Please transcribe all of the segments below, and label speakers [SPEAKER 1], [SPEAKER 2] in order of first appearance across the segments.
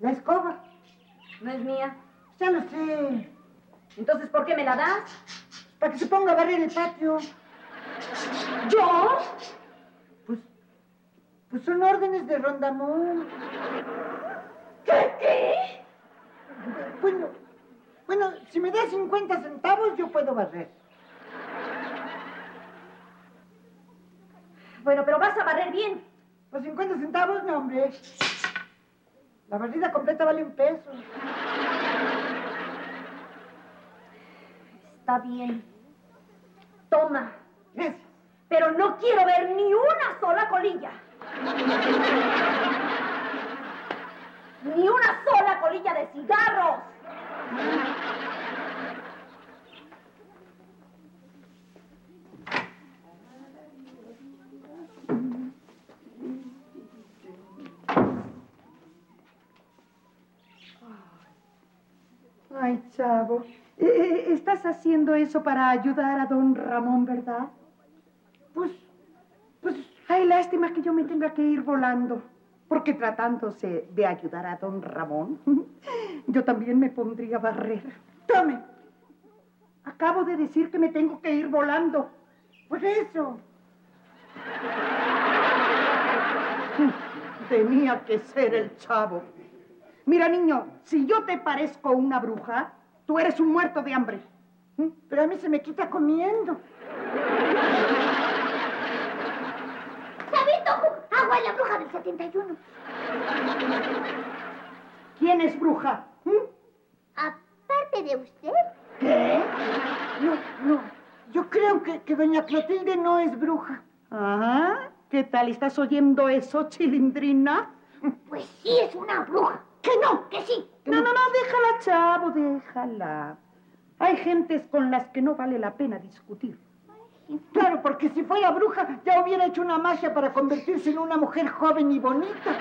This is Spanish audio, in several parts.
[SPEAKER 1] La escoba.
[SPEAKER 2] No es mía.
[SPEAKER 1] Ya lo sé.
[SPEAKER 2] Entonces, ¿por qué me la das?
[SPEAKER 1] Para que se ponga a barrer el patio.
[SPEAKER 2] ¿Yo?
[SPEAKER 1] Pues son órdenes de Rondamón.
[SPEAKER 2] ¿Qué?
[SPEAKER 1] Bueno, si me das 50 centavos, yo puedo barrer.
[SPEAKER 2] Bueno, pero vas a barrer bien.
[SPEAKER 1] Los 50 centavos, no, hombre. La barrida completa vale $1.
[SPEAKER 2] Está bien. Toma.
[SPEAKER 1] Gracias.
[SPEAKER 2] Pero no quiero ver ni una sola colilla. Ni una sola colilla de cigarros.
[SPEAKER 3] Ay, chavo, estás haciendo eso para ayudar a don Ramón, ¿verdad? Pues, ay, lástima que yo me tenga que ir volando, porque tratándose de ayudar a don Ramón, yo también me pondría a barrer. Tome, acabo de decir que me tengo que ir volando. Pues eso. Tenía que ser el chavo. Mira, niño, si yo te parezco una bruja, tú eres un muerto de hambre.
[SPEAKER 1] Pero a mí se me quita comiendo.
[SPEAKER 4] ¡Sabito! ¡Agua en la bruja del 71!
[SPEAKER 3] ¿Quién es bruja?
[SPEAKER 4] ¿Aparte de usted?
[SPEAKER 3] ¿Qué?
[SPEAKER 1] No. Yo creo que doña Clotilde no es bruja.
[SPEAKER 3] Ajá. ¿Qué tal? ¿Estás oyendo eso, chilindrina?
[SPEAKER 4] Pues sí, es una bruja.
[SPEAKER 3] ¿Que no?
[SPEAKER 4] Que sí.
[SPEAKER 3] No, déjala, chavo, déjala. Hay gentes con las que no vale la pena discutir.
[SPEAKER 1] Claro, porque si fuera bruja, ya hubiera hecho una magia para convertirse en una mujer joven y bonita.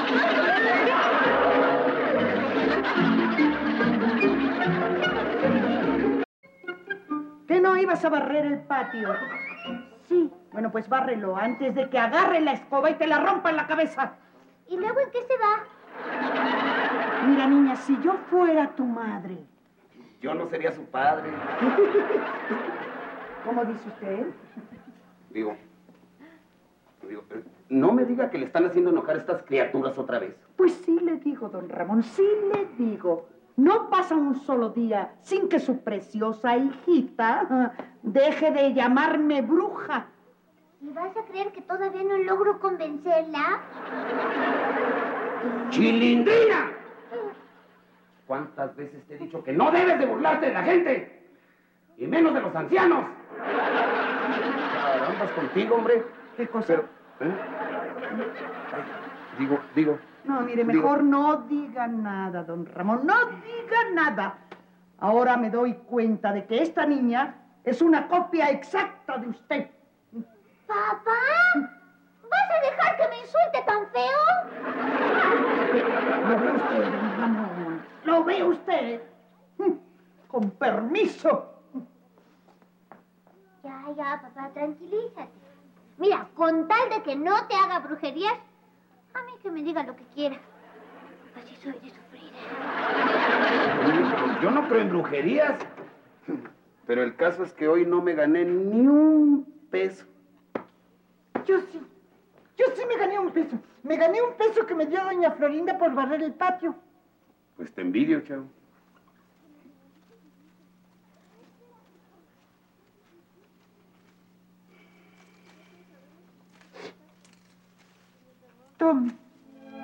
[SPEAKER 3] ¿Que no ibas a barrer el patio? Sí. Bueno, pues bárrelo antes de que agarre la escoba y te la rompa en la cabeza.
[SPEAKER 4] ¿Y luego en qué se va?
[SPEAKER 3] Mira, niña, si yo fuera tu madre...
[SPEAKER 5] Yo no sería su padre.
[SPEAKER 3] ¿Cómo dice usted?
[SPEAKER 5] Digo, no me diga que le están haciendo enojar a estas criaturas otra vez.
[SPEAKER 3] Pues sí le digo, don Ramón, sí le digo. No pasa un solo día sin que su preciosa hijita deje de llamarme bruja.
[SPEAKER 4] ¿Y vas a creer que todavía no logro convencerla?
[SPEAKER 5] ¡Chilindrina! ¿Cuántas veces te he dicho que no debes de burlarte de la gente? Y menos de los ancianos. Carambas contigo, hombre.
[SPEAKER 3] ¿Qué cosa?
[SPEAKER 5] Pero, Digo.
[SPEAKER 3] No, mire, mejor no diga nada, don Ramón. No diga nada. Ahora me doy cuenta de que esta niña es una copia exacta de usted.
[SPEAKER 4] ¿Papá? ¿Vas a dejar que me insulte tan feo?
[SPEAKER 3] ¿Lo ve usted, don Ramón? ¿Lo ve usted? Con permiso.
[SPEAKER 4] Ya, papá, tranquilízate. Mira, con tal de que no te haga brujerías, a mí que me diga lo que quiera. Así soy de sufrir.
[SPEAKER 5] Yo no creo en brujerías. Pero el caso es que hoy no me gané ni un peso.
[SPEAKER 1] Yo sí me gané $1. Me gané $1 que me dio doña Florinda por barrer el patio.
[SPEAKER 5] Pues te envidio, chavo.
[SPEAKER 1] Toma.